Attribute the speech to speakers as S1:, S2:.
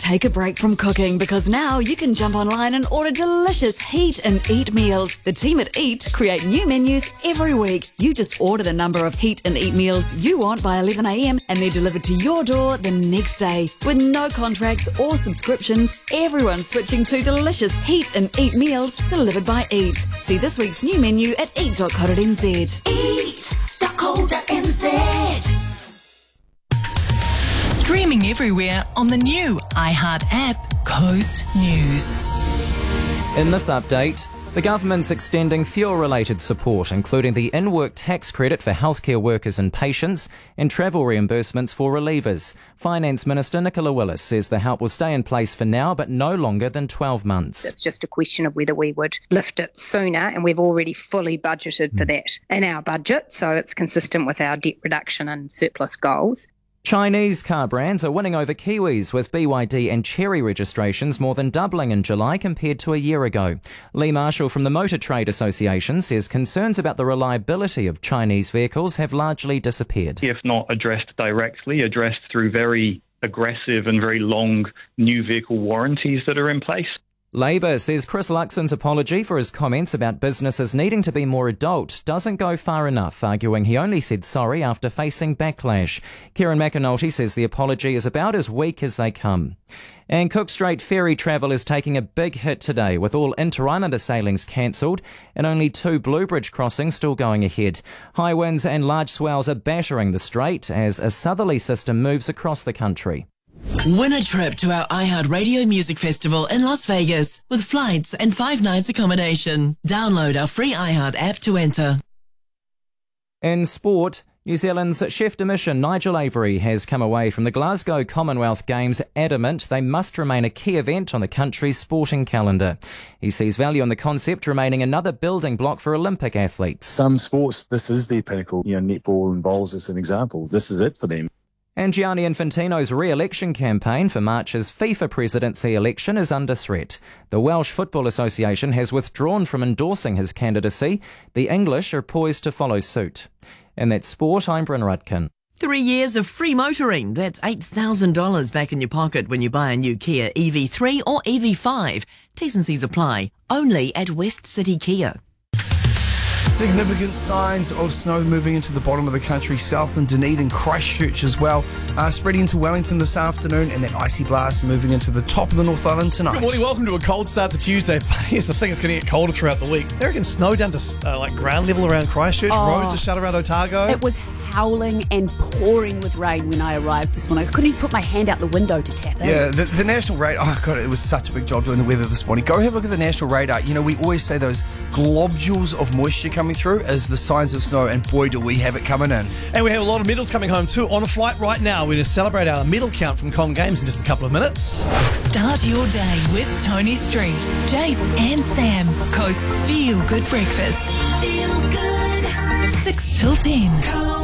S1: Take a break from cooking because now you can jump online and order delicious Heat and Eat meals. The team at Eat create new menus every week. You just order the number of Heat and Eat meals you want by 11 a.m. and they're delivered to your door the next day. With no contracts or subscriptions, everyone's switching to delicious Heat and Eat meals delivered by Eat. See this week's new menu at eat.co.nz.
S2: Eat.co.nz.
S3: Streaming everywhere on the new iHeart app, Coast News.
S4: In this update, the government's extending fuel-related support, including the in-work tax credit for healthcare workers and patients and travel reimbursements for relievers. Finance Minister Nicola Willis says the help will stay in place for now, but no longer than 12 months.
S5: It's just a question of whether we would lift it sooner, and we've already fully budgeted for that in our budget, so it's consistent with our debt reduction and surplus goals.
S4: Chinese car brands are winning over Kiwis, with BYD and Chery registrations more than doubling in July compared to a year ago. Lee Marshall from the Motor Trade Association says concerns about the reliability of Chinese vehicles have largely disappeared.
S6: If not addressed directly, addressed through very aggressive and very long new vehicle warranties that are in place.
S4: Labour says Chris Luxon's apology for his comments about businesses needing to be more adult doesn't go far enough, arguing he only said sorry after facing backlash. Kieran McAnulty says the apology is about as weak as they come. And Cook Strait ferry travel is taking a big hit today, with all Inter-Islander sailings cancelled and only 2 Bluebridge crossings still going ahead. High winds and large swells are battering the strait as a southerly system moves across the country.
S3: Win a trip to our iHeart Radio Music Festival in Las Vegas with flights and 5 nights accommodation. Download our free iHeart app to enter.
S4: In sport, New Zealand's chef de mission Nigel Avery has come away from the Glasgow Commonwealth Games adamant they must remain a key event on the country's sporting calendar. He sees value in the concept remaining another building block for Olympic athletes.
S7: Some sports, this is their pinnacle. Netball and bowls is an example. This is it for them.
S4: And Gianni Infantino's re-election campaign for March's FIFA presidency election is under threat. The Welsh Football Association has withdrawn from endorsing his candidacy. The English are poised to follow suit. In that sport, I'm Bryn Rudkin.
S3: 3 years of free motoring. That's $8,000 back in your pocket when you buy a new Kia EV3 or EV5. T's and C's apply. Only at West City Kia.
S8: Significant signs of snow moving into the bottom of the country, south in Dunedin, Christchurch as well, spreading into Wellington this afternoon, and that icy blast moving into the top of the North Island tonight.
S9: Good morning, welcome to a cold start to Tuesday. But here's the thing, it's going to get colder throughout the week. They reckon snow down to like ground level around Christchurch, roads are shut around Otago.
S10: It was howling and pouring with rain when I arrived this morning. I couldn't even put my hand out the window to tap in.
S8: Yeah, the national radar, oh God, it was such a big job doing the weather this morning. Go have a look at the national radar. We always say those globules of moisture coming through as the signs of snow, and boy do we have it coming in.
S9: And we have a lot of medals coming home too. On a flight right now, we're going to celebrate our medal count from Com Games in just a couple of minutes.
S3: Start your day with Tony Street, Jace and Sam. Coast Feel Good Breakfast.
S2: Feel good.
S3: 6 till 10.